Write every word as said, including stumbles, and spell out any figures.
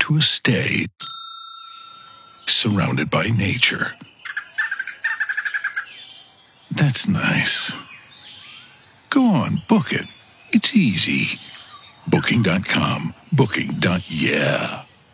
to a stay, surrounded by nature. That's nice. Go on, book it. It's easy. Booking dot com. Booking. Yeah.